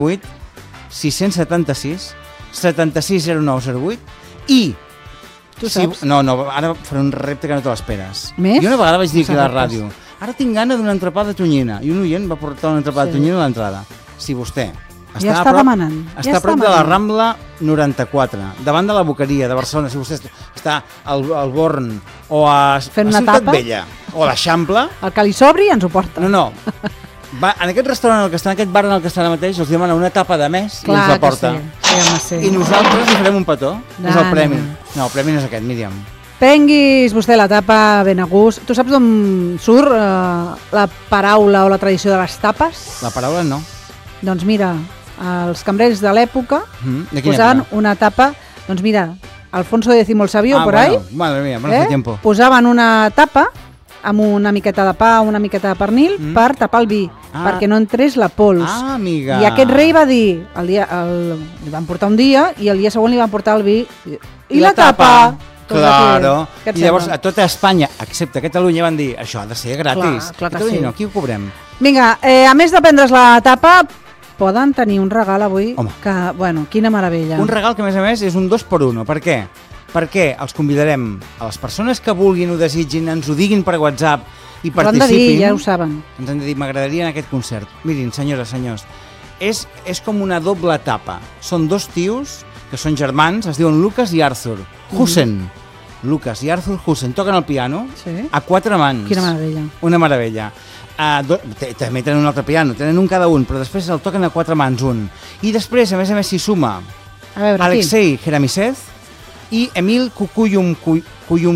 676 760908 i... Tu saps? No, ara faré un repte que no te l'esperes. Més? Jo una vegada vaig dir aquí a la ràdio, ara tinc gana d'una entrepà de tonyina, i un oient va portar una entrepà de tonyina a l'entrada. Si vostè ja està demanant. Està a prop de la Rambla 94, davant de la Boqueria de Barcelona, si vostè està al Born o a Ciutat Vella o a l'Eixample... El que li sobri ens ho porta. No. En aquest restaurant, en aquest bar en el que està ara mateix, els demana una tapa de més i ens la porta. I nosaltres li farem un petó. És el premi. No, el premi no és aquest, Míriam. Prenguis vostè la tapa ben a gust. Tu saps d'on surt la paraula o la tradició de les tapes? La paraula no. Doncs mira, els cambrers de l'època posaven una tapa... Doncs mira, Alfonso X el Sabio, por ahí, madre mía, no hace tiempo. Posaven una tapa amb una miqueta de pa, una miqueta de pernil, per tapar el vi, perquè no entrés la pols. Ah, amiga. I aquest rei va dir, li van portar un dia, i el dia següent li van portar el vi, i la tapa. Claro. I llavors a tota Espanya, excepte Catalunya, van dir, això ha de ser gratis. Clar que sí. No, aquí ho cobrem. Vinga, a més de prendre's la tapa, poden tenir un regal avui, que, bueno, quina meravella. Un regal que, a més, és un 2x1. Per què? Perquè els convidarem a les persones que vulguin, ho desitgin, ens ho diguin per WhatsApp i participin. Ens han de dir, ja ho saben. Ens han de dir, m'agradaria en aquest concert. Mirin, senyores, senyors, és com una doble tapa. Són dos tios que són germans, es diuen Lucas i Arthur Husen. Lucas i Arthur Husen toquen el piano a 4 mans. Quina meravella. Una meravella. També tenen un altre piano, tenen un cada un, però després el toquen a 4 mans un. I després, a més, s'hi suma Alexei Jeremisev i Emil Kuyum...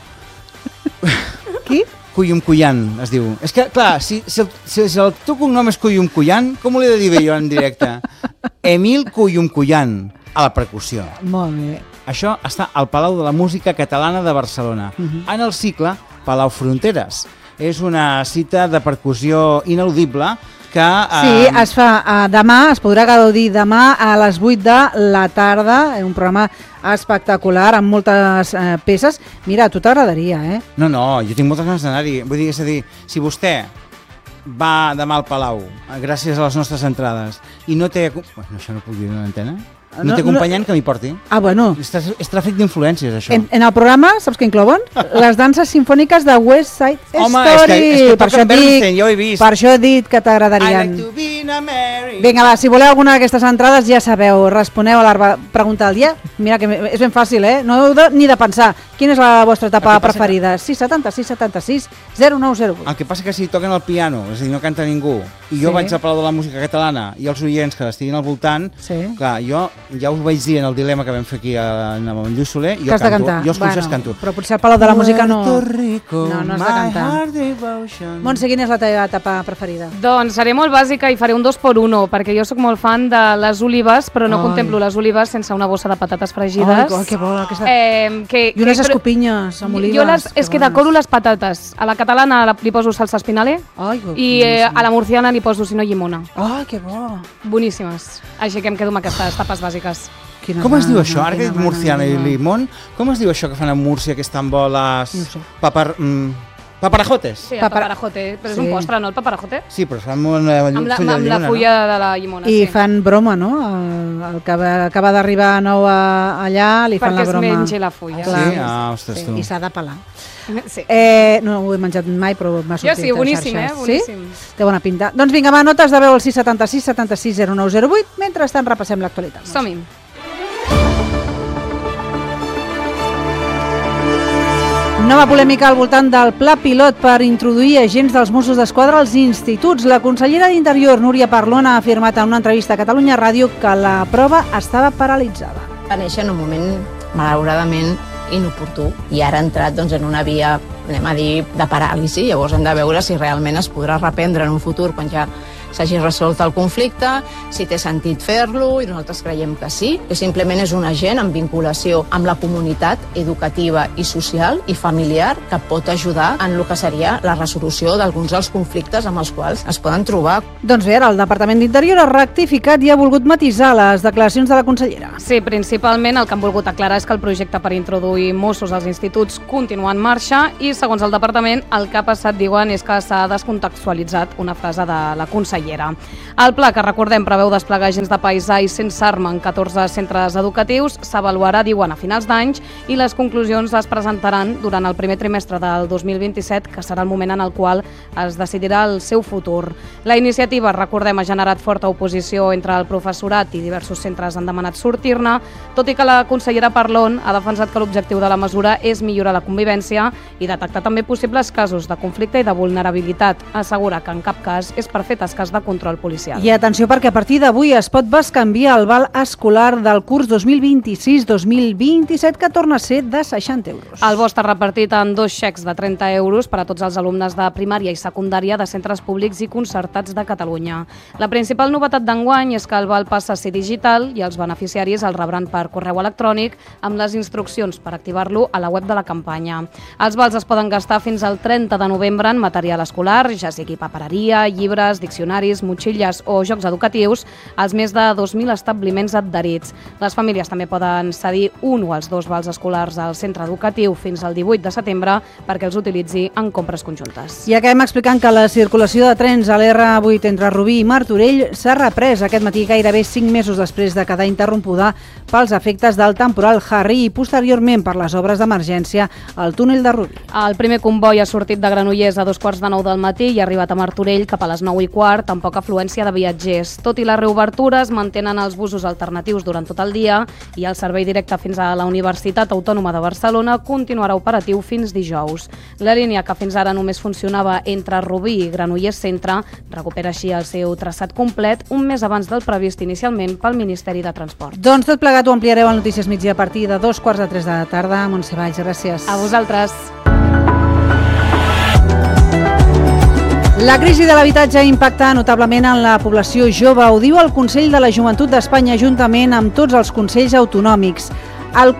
Qui? Kuyumkuyan, es diu. És que, clar, si el teu cognom és Kuyumkuyan, com ho he de dir bé jo en directe? Emil Kuyumkuyan, a la percussió. Molt bé. Això està al Palau de la Música Catalana de Barcelona, en el cicle Palau Fronteres. És una cita de percussió ineludible que... Sí, es fa demà, es podrà gaudir demà a les 8 de la tarda, un programa espectacular, amb moltes peces. Mira, a tu t'agradaria, eh? No, jo tinc moltes ganes d'anar-hi. Vull dir, és a dir, si vostè va demà al Palau, gràcies a les nostres entrades, i no té... Bueno, això no puc dir en l'antena? No té acompanyant que m'hi porti. Ah, bueno. És tràfic d'influències, això. En el programa, saps què inclouen? Les danses sinfòniques de West Side Story. Home, és que toquen Bernstein, jo ho he vist. Per això he dit que t'agradarien. Vinga, va, si voleu alguna d'aquestes entrades, ja sabeu, responeu a la pregunta del dia. Mira, que és ben fàcil, eh? No heu ni de pensar. Quina és la vostra etapa preferida? 676 76 0908. El que passa que si toquen el piano, és a dir, no canta ningú, i jo vaig al Palau de la Música Catalana, i els oients que estiguin al voltant, clar, jo ja us vaig dir en el dilema que vam fer aquí amb en Lluís Soler, jo canto, jo els concerts canto. Però potser al Palau de la Música no has de cantar. Montse, quina és la teva etapa preferida? Doncs seré molt bàsica i faré un 2x1, perquè jo sóc molt fan de les olives, però no contemplo les olives sense una bossa de patates fregides. Ai, que bo, i unes escopinyes amb olives. Jo és que decoro les patates. A la catalana li poso salsa espinale i a la murciana li poso, si no, llimona. Ai, que bo. Boníssimes. Així que em quedo amb aquestes tapes bàsiques. Com es diu això? Ara que he dit murciana i limón, com es diu això que fan a Múrcia, que estan bo les... Paparajotes. Sí, el paparajote, però és un postre, no, el paparajote? Sí, però fan amb la fulla de la llimona. I fan broma, no? El que acaba d'arribar nou allà, li fan la broma. Perquè es mengi la fulla. Sí? Ostres, tu. I s'ha de pelar. Sí. No ho he menjat mai, però m'ha sortit. Jo sí, boníssim, boníssim. Té bona pinta. Doncs vinga, va, notes de veu al 676 76 0908. Mentrestant repassem l'actualitat. Som-hi. Nova polèmica al voltant del pla pilot per introduir agents dels Mossos d'Esquadra als instituts. La consellera d'Interior, Núria Parlon, ha afirmat en una entrevista a Catalunya Ràdio que la prova estava paralitzada. Va néixer en un moment, malauradament, inoportú, i ara ha entrat en una via, anem a dir, de paràlisi. Llavors hem de veure si realment es podrà reprendre en un futur quan ja s'hagi resolt el conflicte, si té sentit fer-lo, i nosaltres creiem que sí, que simplement és un agent en vinculació amb la comunitat educativa i social i familiar que pot ajudar en el que seria la resolució d'alguns dels conflictes amb els quals es poden trobar. Doncs bé, ara el Departament d'Interior ha rectificat i ha volgut matisar les declaracions de la consellera. Sí, principalment el que han volgut aclarar és que el projecte per introduir Mossos als instituts continua en marxa i, segons el Departament, el que ha passat, diuen, és que s'ha descontextualitzat una frase de la consellera. Cellera. El pla, que recordem, preveu desplegar agents de paisà i sense arma en 14 centres educatius, s'avaluarà, diuen, a finals d'any i les conclusions es presentaran durant el primer trimestre del 2027, que serà el moment en el qual es decidirà el seu futur. La iniciativa, recordem, ha generat forta oposició entre el professorat i diversos centres han demanat sortir-ne, tot i que la consellera Parlon ha defensat que l'objectiu de la mesura és millorar la convivència i detectar també possibles casos de conflicte i de vulnerabilitat. Assegura que en cap cas és per fer tasques de control policial. I atenció, perquè a partir d'avui es pot bescanviar el val escolar del curs 2026-2027, que torna a ser de 60 euros. El bo està repartit en 2 xecs de 30 euros per a tots els alumnes de primària i secundària de centres públics i concertats de Catalunya. La principal novetat d'enguany és que el val passa a ser digital i els beneficiaris el rebran per correu electrònic amb les instruccions per activar-lo a la web de la campanya. Els vals es poden gastar fins al 30 de novembre en material escolar, ja sigui papereria, llibres, diccionaris, motxilles o jocs educatius, als més de 2.000 establiments adherits. Les famílies també poden cedir un o els 2 vals escolars al centre educatiu fins al 18 de setembre perquè els utilitzi en compres conjuntes. I acabem explicant que la circulació de trens a l'R8 entre Rubí i Martorell s'ha reprès aquest matí gairebé 5 mesos després de quedar interrompuda pels efectes del temporal Harry i posteriorment per les obres d'emergència al túnel de Rubí. El primer comboi ha sortit de Granollers a 2:45 del matí i ha arribat a Martorell cap a les 9:15, amb poca afluència de viatgers. Tot i la reobertura, es mantenen els busos alternatius durant tot el dia i el servei directe fins a la Universitat Autònoma de Barcelona continuarà operatiu fins dijous. La línia, que fins ara només funcionava entre Rubí i Granollers Centre, recupera així el seu traçat complet un mes abans del previst inicialment pel Ministeri de Transport. Doncs tot plegat ho ampliareu al Notícies Migdia a partir de 2:45 de la tarda. Montse Valls, gràcies. A vosaltres. La crisi de l'habitatge impacta notablement en la població jove, ho diu el Consell de la Joventut d'Espanya juntament amb tots els consells autonòmics. El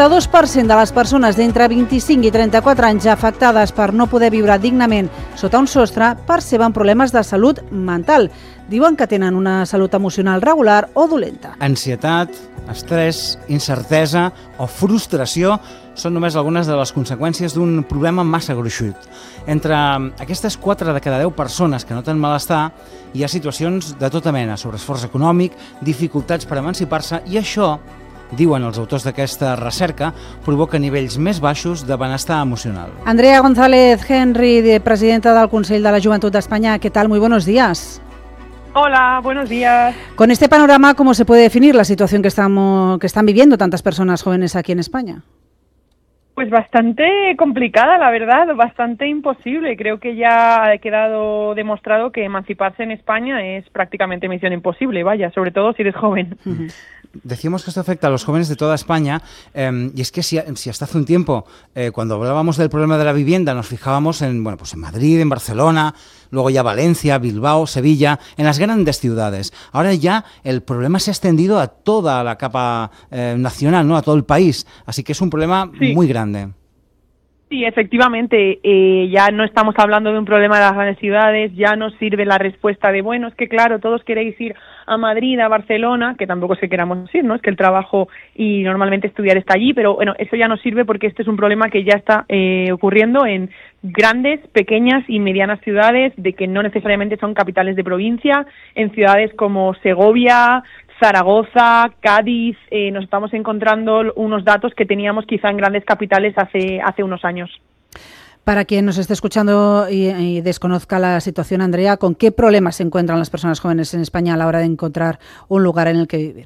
42% de les persones d'entre 25 i 34 anys afectades per no poder viure dignament sota un sostre perceben problemes de salut mental. Diuen que tenen una salut emocional regular o dolenta. Ansietat, estrès, incertesa o frustració són només algunes de les conseqüències d'un problema massa gruixut. Entre aquestes 4 de cada 10 persones que noten malestar hi ha situacions de tota mena, sobreesforç econòmic, dificultats per emancipar-se i això, diuen els autors d'aquesta recerca, provoca nivells més baixos de benestar emocional. Andrea González Henry, presidenta del Consell de la Joventut d'Espanya, ¿qué tal? Muy buenos días. Hola, buenos días. Con este panorama, ¿cómo se puede definir la situación que están viviendo tantas personas jóvenes aquí en España? Pues bastante complicada, la verdad, bastante imposible. Creo que ya ha quedado demostrado que emanciparse en España es prácticamente misión imposible, vaya, sobre todo si eres joven. Decíamos que esto afecta a los jóvenes de toda España y es que si hasta hace un tiempo, cuando hablábamos del problema de la vivienda, nos fijábamos en Madrid, en Barcelona, luego ya Valencia, Bilbao, Sevilla, en las grandes ciudades. Ahora ya el problema se ha extendido a toda la capa nacional, ¿no? A todo el país. Así que es un problema muy grande. Sí, efectivamente, ya no estamos hablando de un problema de las grandes ciudades, ya no sirve la respuesta de, bueno, es que claro, todos queréis ir a Madrid, a Barcelona, que tampoco es que queramos ir, ¿no? Es que el trabajo y normalmente estudiar está allí, pero bueno, eso ya no sirve porque este es un problema que ya está ocurriendo en grandes, pequeñas y medianas ciudades, de que no necesariamente son capitales de provincia, en ciudades como Segovia, Zaragoza, Cádiz, nos estamos encontrando unos datos que teníamos quizá en grandes capitales hace unos años. Para quien nos esté escuchando y desconozca la situación, Andrea, ¿con qué problemas se encuentran las personas jóvenes en España a la hora de encontrar un lugar en el que vivir?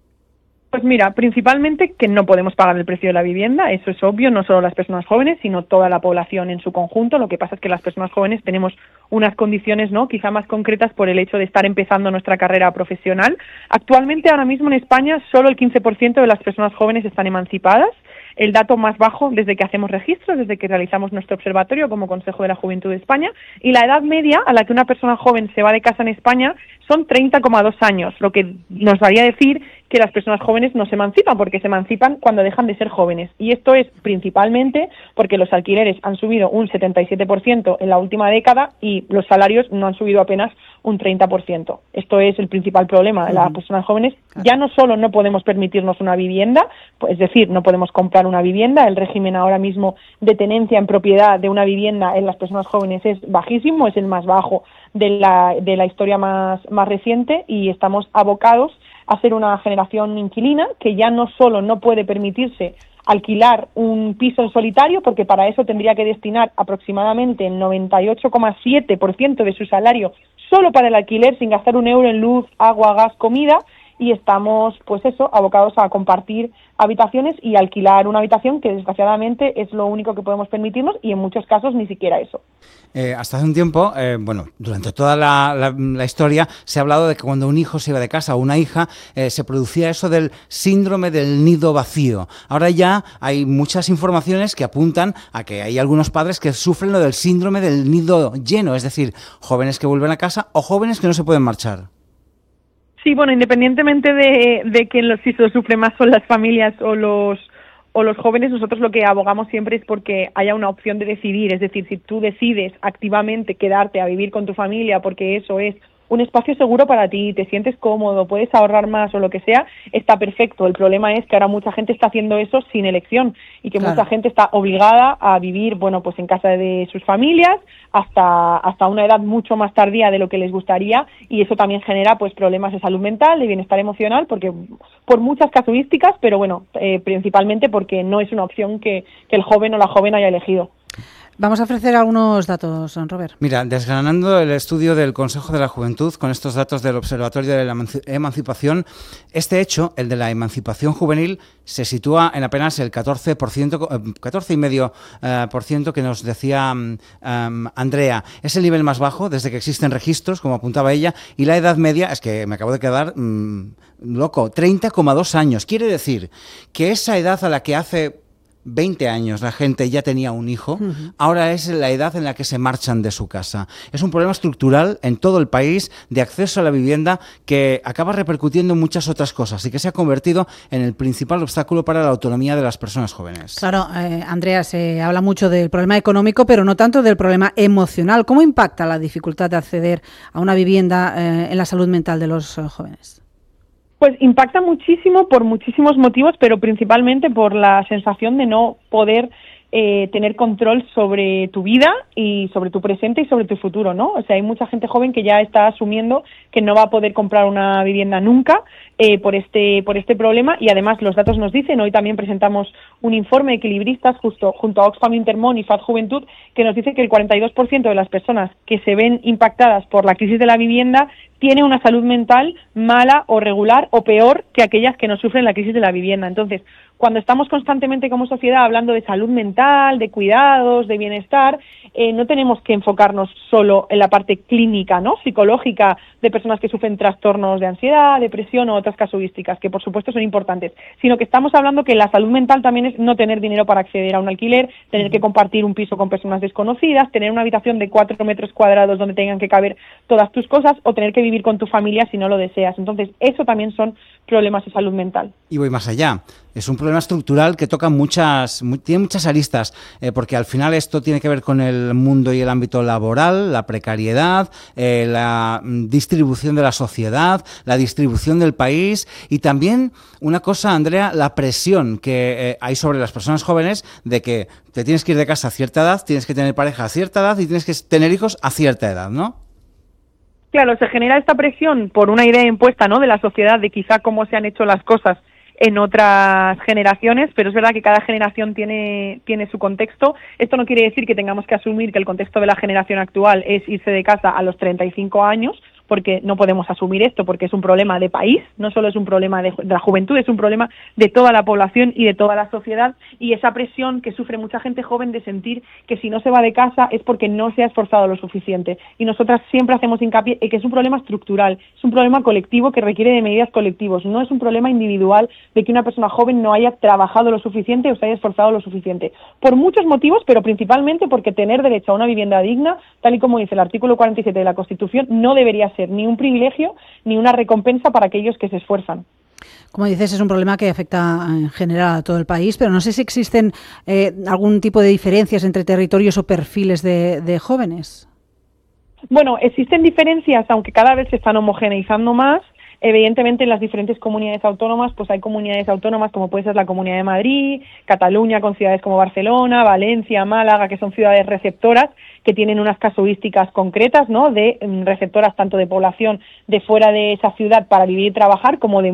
Pues mira, principalmente que no podemos pagar el precio de la vivienda, eso es obvio, no solo las personas jóvenes, sino toda la población en su conjunto. Lo que pasa es que las personas jóvenes tenemos unas condiciones, ¿no?, quizá más concretas por el hecho de estar empezando nuestra carrera profesional. Actualmente, ahora mismo en España, solo el 15% de las personas jóvenes están emancipadas. El dato más bajo desde que hacemos registros, desde que realizamos nuestro observatorio como Consejo de la Juventud de España, y la edad media a la que una persona joven se va de casa en España son 30,2 años, lo que nos daría decir que las personas jóvenes no se emancipan, porque se emancipan cuando dejan de ser jóvenes. Y esto es principalmente porque los alquileres han subido un 77% en la última década y los salarios no han subido apenas un 30%. Esto es el principal problema. Las personas jóvenes ya no solo no podemos permitirnos una vivienda, es decir, no podemos comprar una vivienda. El régimen ahora mismo de tenencia en propiedad de una vivienda en las personas jóvenes es bajísimo, es el más bajo de la historia más reciente, y estamos abocados a ser una generación inquilina que ya no solo no puede permitirse alquilar un piso en solitario, porque para eso tendría que destinar aproximadamente el 98,7% de su salario solo para el alquiler, sin gastar un euro en luz, agua, gas, comida, y estamos, pues eso, abocados a compartir habitaciones y alquilar una habitación que desgraciadamente es lo único que podemos permitirnos, y en muchos casos ni siquiera eso. Hasta hace un tiempo, durante toda la historia se ha hablado de que cuando un hijo se iba de casa o una hija, se producía eso del síndrome del nido vacío. Ahora ya hay muchas informaciones que apuntan a que hay algunos padres que sufren lo del síndrome del nido lleno, es decir, jóvenes que vuelven a casa o jóvenes que no se pueden marchar. Sí, bueno, independientemente de que si lo sufren más son las familias o los jóvenes, nosotros lo que abogamos siempre es porque haya una opción de decidir. Es decir, si tú decides activamente quedarte a vivir con tu familia porque eso es un espacio seguro para ti, te sientes cómodo, puedes ahorrar más o lo que sea, está perfecto. El problema es que ahora mucha gente está haciendo eso sin elección, y que mucha gente está obligada a vivir, bueno, pues en casa de sus familias hasta una edad mucho más tardía de lo que les gustaría, y eso también genera pues problemas de salud mental, de bienestar emocional, porque por muchas casuísticas, pero bueno, principalmente porque no es una opción que el joven o la joven haya elegido. Vamos a ofrecer algunos datos, Robert. Mira, desgranando el estudio del Consejo de la Juventud con estos datos del Observatorio de la Emancipación, este hecho, el de la emancipación juvenil, se sitúa en apenas el 14,5% que nos decía Andrea. Es el nivel más bajo desde que existen registros, como apuntaba ella, y la edad media, es que me acabo de quedar loco, 30,2 años. Quiere decir que esa edad a la que hace 20 años la gente ya tenía un hijo, ahora es la edad en la que se marchan de su casa. Es un problema estructural en todo el país de acceso a la vivienda que acaba repercutiendo en muchas otras cosas y que se ha convertido en el principal obstáculo para la autonomía de las personas jóvenes. Claro, Andrea, se habla mucho del problema económico, pero no tanto del problema emocional. ¿Cómo impacta la dificultad de acceder a una vivienda en la salud mental de los jóvenes? Pues impacta muchísimo por muchísimos motivos, pero principalmente por la sensación de no poder tener control sobre tu vida y sobre tu presente y sobre tu futuro, ¿no? O sea, hay mucha gente joven que ya está asumiendo que no va a poder comprar una vivienda nunca por este problema, y además los datos nos dicen, hoy también presentamos un informe de equilibristas junto a Oxfam Intermón y FAD Juventud, que nos dice que el 42% de las personas que se ven impactadas por la crisis de la vivienda tiene una salud mental mala o regular o peor que aquellas que no sufren la crisis de la vivienda. Entonces, cuando estamos constantemente como sociedad hablando de salud mental, de cuidados, de bienestar, no tenemos que enfocarnos solo en la parte clínica, ¿no?, psicológica de personas que sufren trastornos de ansiedad, depresión o otras casuísticas, que por supuesto son importantes, sino que estamos hablando que la salud mental también es no tener dinero para acceder a un alquiler, tener que compartir un piso con personas desconocidas, tener una habitación de 4 metros cuadrados donde tengan que caber todas tus cosas, o tener que vivir con tu familia si no lo deseas. Entonces, eso también son problemas de salud mental. Y voy más allá. Es un problema estructural que toca tiene muchas aristas, porque al final esto tiene que ver con el mundo y el ámbito laboral, la precariedad, la distribución de la sociedad, la distribución del país, y también una cosa, Andrea, la presión que hay sobre las personas jóvenes de que te tienes que ir de casa a cierta edad, tienes que tener pareja a cierta edad y tienes que tener hijos a cierta edad, ¿no? Claro, se genera esta presión por una idea impuesta, ¿no?, de la sociedad, de quizá cómo se han hecho las cosas en otras generaciones, pero es verdad que cada generación tiene su contexto. Esto no quiere decir que tengamos que asumir que el contexto de la generación actual es irse de casa a los 35 años, porque no podemos asumir esto, porque es un problema de país, no solo es un problema de la juventud, es un problema de toda la población y de toda la sociedad, y esa presión que sufre mucha gente joven de sentir que si no se va de casa es porque no se ha esforzado lo suficiente. Y nosotras siempre hacemos hincapié en que es un problema estructural, es un problema colectivo que requiere de medidas colectivas, no es un problema individual de que una persona joven no haya trabajado lo suficiente o se haya esforzado lo suficiente. Por muchos motivos, pero principalmente porque tener derecho a una vivienda digna, tal y como dice el artículo 47 de la Constitución, no debería ser ni un privilegio ni una recompensa para aquellos que se esfuerzan. Como dices, es un problema que afecta en general a todo el país, pero no sé si existen algún tipo de diferencias entre territorios o perfiles de jóvenes. Bueno, existen diferencias, aunque cada vez se están homogeneizando más. Evidentemente, en las diferentes comunidades autónomas, pues hay comunidades autónomas como puede ser la Comunidad de Madrid, Cataluña, con ciudades como Barcelona, Valencia, Málaga, que son ciudades receptoras, que tienen unas casuísticas concretas, ¿no?, de receptoras tanto de población de fuera de esa ciudad para vivir y trabajar, como de